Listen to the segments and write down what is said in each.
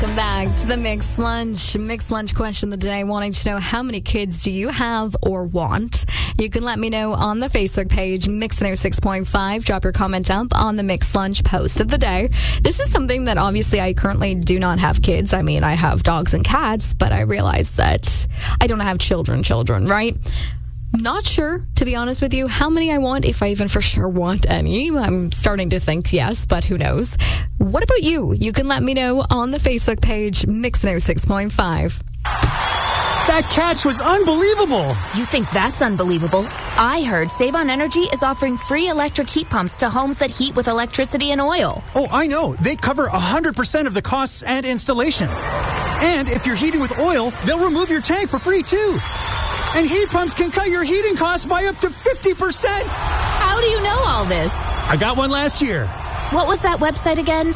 Welcome back to the Mixed Lunch. Mixed Lunch question of the day, wanting to know how many kids do you have or want? You can let me know on the Facebook page, Mix 106.5. Drop your comment up on the Mixed Lunch post of the day. This is something that obviously I currently do not have kids. I mean, I have dogs and cats, but I realize that I don't have children, right? Not sure, to be honest with you, how many I want, if I even for sure want any. I'm starting to think yes, but who knows. What about you? You can let me know on the Facebook page, Mix 106.5. That catch was unbelievable. You think that's unbelievable? I heard Save on Energy is offering free electric heat pumps to homes that heat with electricity and oil. Oh, I know. They cover 100% of the costs and installation. And if you're heating with oil, they'll remove your tank for free, too. And heat pumps can cut your heating costs by up to 50%. How do you know all this? I got one last year. What was that website again?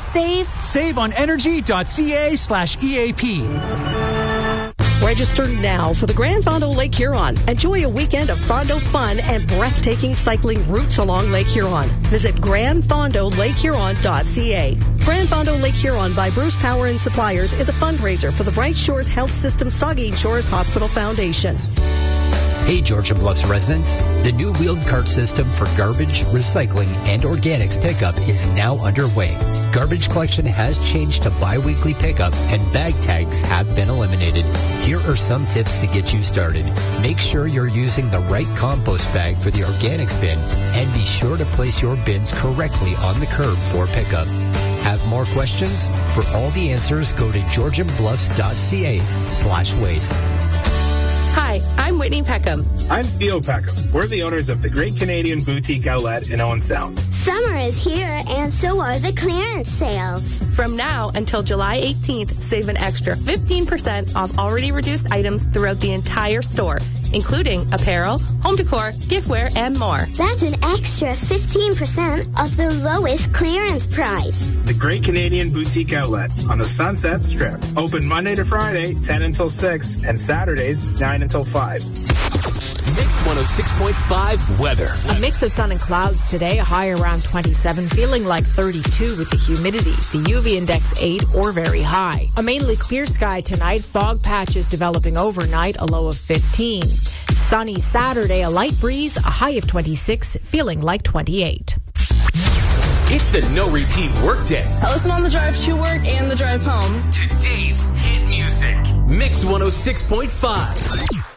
SaveOnEnergy.ca/EAP. Register now for the Grand Fondo Lake Huron. Enjoy a weekend of Fondo fun and breathtaking cycling routes along Lake Huron. Visit GrandFondoLakeHuron.ca. Grand Fondo Lake Huron by Bruce Power and Suppliers is a fundraiser for the Bright Shores Health System Saugeen Shores Hospital Foundation. Hey, Georgia Bluffs residents. The new wheeled cart system for garbage, recycling, and organics pickup is now underway. Garbage collection has changed to bi-weekly pickup, and bag tags have been eliminated. Here are some tips to get you started. Make sure you're using the right compost bag for the organics bin, and be sure to place your bins correctly on the curb for pickup. Have more questions? For all the answers, go to georgianbluffs.ca/waste. Hi, I'm Whitney Peckham. I'm Theo Peckham. We're the owners of the Great Canadian Boutique Outlet in Owen Sound. Summer is here, and so are the clearance sales. From now until July 18th, save an extra 15% off already reduced items throughout the entire store, including apparel, home decor, giftware, and more. That's an extra 15% of the lowest clearance price. The Great Canadian Boutique Outlet on the Sunset Strip. Open Monday to Friday, 10 until 6, and Saturdays, 9 until 5. Mix 106.5 weather. A mix of sun and clouds today, a high around 27, feeling like 32 with the humidity. The UV index 8 or very high. A mainly clear sky tonight, fog patches developing overnight, a low of 15. Sunny Saturday, a light breeze, a high of 26, feeling like 28. It's the no repeat workday. I listen on the drive to work and the drive home. Today's hit music. Mix 106.5.